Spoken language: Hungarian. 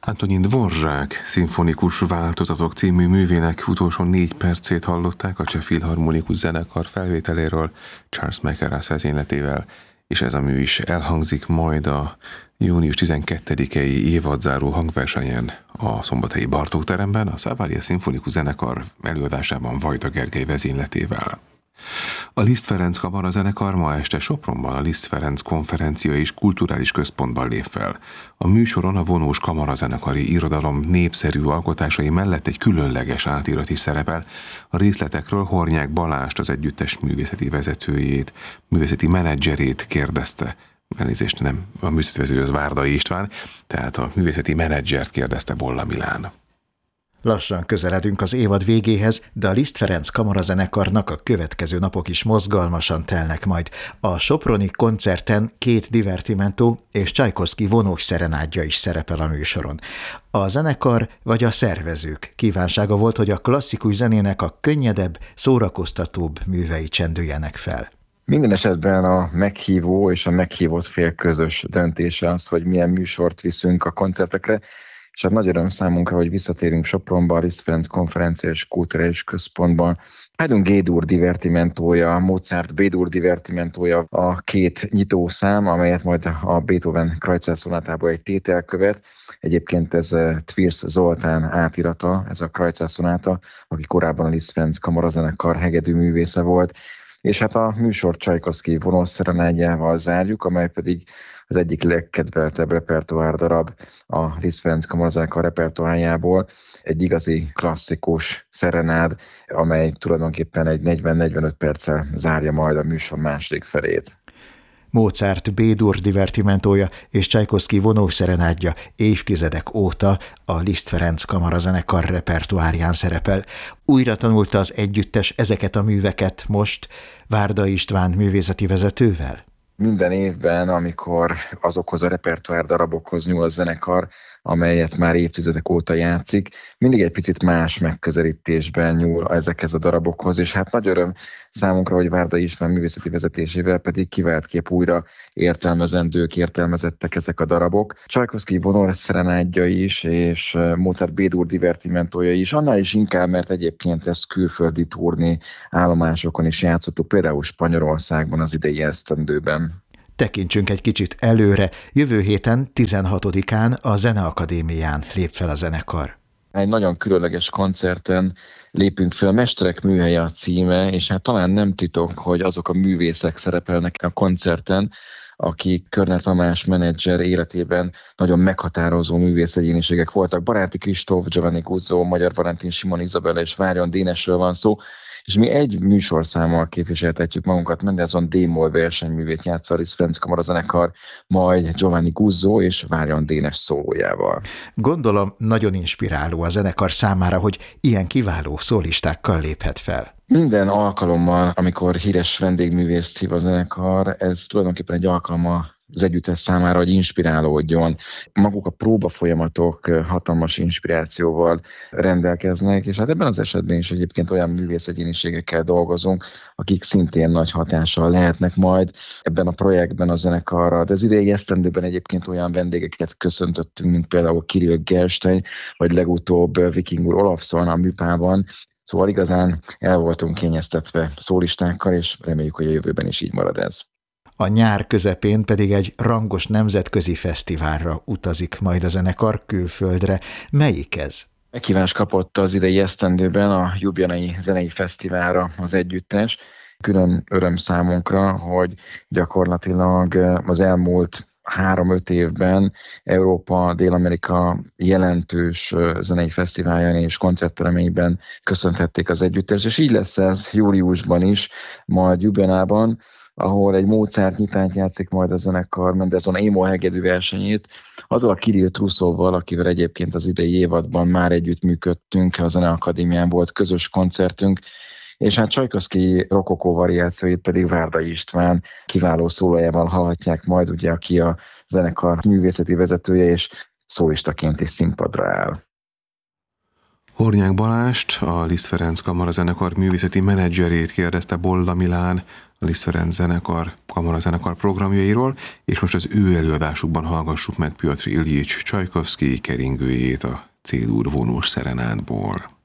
Antonin Dvořák szimfonikus változatok című művének utolsó 4 percét hallották a Cseh Filharmonikus Zenekar felvételéről Charles Mackerras vezényletével, és ez a mű is elhangzik majd a június 12-i évadzáró hangversenyen a szombathelyi Bartók teremben, a Savaria Szimfonikus Zenekar előadásában Vajda Gergely vezényletével. A Liszt Ferenc Kamarazenekar ma este Sopronban a Liszt Ferenc Konferencia és Kulturális Központban lép fel. A műsoron a vonós kamarazenekari irodalom népszerű alkotásai mellett egy különleges átirat is szerepel. A részletekről Hornyák Balást, az együttes művészeti vezetőjét, művészeti menedzserét kérdezte. Elnézést, nem, a művészeti vezető az Várdai István, tehát a művészeti menedzsert kérdezte Bolla Milán. Lassan közeledünk az évad végéhez, de a Liszt Ferenc Kamarazenekarnak a következő napok is mozgalmasan telnek majd. A soproni koncerten 2 divertimentó és Csajkovszky vonós szerenádja is szerepel a műsoron. A zenekar vagy a szervezők kívánsága volt, hogy a klasszikus zenének a könnyedebb, szórakoztatóbb művei csendüljenek fel. Minden esetben a meghívó és a meghívott fél közös döntése az, hogy milyen műsort viszünk a koncertekre, és hát nagy öröm számunkra, hogy visszatérünk Sopronba, a Liszt Ferenc Konferencia és Kulturális Központban. Haydn G-dur divertimentója, Mozart B-dur divertimentója a 2 nyitószám, amelyet majd a Beethoven Kreutzer szonátából egy tétel követ. Egyébként ez Tvirsz Zoltán átirata, ez a Kreutzer szonáta, aki korábban a Liszt Ferenc Kamarazenekar hegedű művésze volt. És hát a műsor Csajkovszky vonós szerenádjával zárjuk, amely pedig az egyik legkedveltebb repertoár darab a Liszt Ferenc Kamarazenekar repertoárjából, egy igazi klasszikus szerenád, amely tulajdonképpen egy 40-45 perccel zárja majd a műsor második felét. Mozart B-dur divertimentója és Csajkovszky vonós szerenádja évtizedek óta a Liszt Ferenc Kamarazenekar repertoárján szerepel. Újra tanulta az együttes ezeket a műveket most Várdai István művészeti vezetővel? Minden évben, amikor azokhoz a repertoár darabokhoz nyúl a zenekar, amelyet már évtizedek óta játszik, mindig egy picit más megközelítésben nyúl ezekhez a darabokhoz, és hát nagy öröm számunkra, hogy Várdai István művészeti vezetésével pedig kiváltképp újra értelmezettek ezek a darabok. Csajkovszky vonós szerenádja is, és Mozart B-dur divertimentója is, annál is inkább, mert egyébként ezt külföldi turné állomásokon is játszottuk, például Spanyolországban az idei esztendőben. Tekintsünk egy kicsit előre. Jövő héten 16-án a Zeneakadémián lép fel a zenekar. Egy nagyon különleges koncerten lépünk fel, Mesterek műhelye a címe, és hát talán nem titok, hogy azok a művészek szerepelnek a koncerten, akik Körner Tamás menedzser életében nagyon meghatározó művészegyéniségek voltak. Baráti Kristóf, Giovanni Guzzo, Magyar Valentin, Simon Izabella és Várjon Dénesről van szó, és mi egy műsorszámmal képviseltetjük magunkat, Mendelssohn D-moll versenyművét játsza a Liszt Ferenc Kamarazenekar, majd Giovanni Guzzo és Várjon Dénes szólójával. Gondolom nagyon inspiráló a zenekar számára, hogy ilyen kiváló szólistákkal léphet fel. Minden alkalommal, amikor híres vendégművészt hív a zenekar, ez tulajdonképpen egy alkalma az együttes számára, hogy inspirálódjon. Maguk a próbafolyamatok hatalmas inspirációval rendelkeznek, és hát ebben az esetben is egyébként olyan művészegyéniségekkel dolgozunk, akik szintén nagy hatással lehetnek majd ebben a projektben a zenekarra. De az idei esztendőben egyébként olyan vendégeket köszöntöttünk, mint például Kirill Gerstein, vagy legutóbb Vikingur Olafsson a műpában. Szóval igazán el voltunk kényeztetve szólistákkal, és reméljük, hogy a jövőben is így marad ez. A nyár közepén pedig egy rangos nemzetközi fesztiválra utazik majd a zenekar külföldre. Melyik ez? Meghívást kapott az idei esztendőben a Ljubljanai Zenei Fesztiválra az együttes. Külön öröm számunkra, hogy gyakorlatilag az elmúlt 3-5 évben Európa, Dél-Amerika jelentős zenei fesztiválján és koncertteremeiben köszönhették az együttes, és így lesz ez júliusban is, majd Ljubljanában, ahol egy Mozart nyitányt játszik majd a zenekar, Mendelssohn E-moll hegedű versenyét, azzal a Kirill Truszovval, akivel egyébként az idei évadban már együttműködtünk, a Zeneakadémián volt közös koncertünk, és hát Csajkovszky rokokó variációit pedig Várdai István kiváló szólójával hallhatják majd, ugye, aki a zenekar művészeti vezetője és szólistaként is színpadra áll. Hornyák Balást, a Liszt Ferenc Kamarazenekar művészeti menedzserét kérdezte Bolla Milán, a Liszt Ferenc kamarazenekar programjairól, és most az ő előadásukban hallgassuk meg Pjotr Iljics Csajkovszky keringőjét a C-dur vonós szerenádból.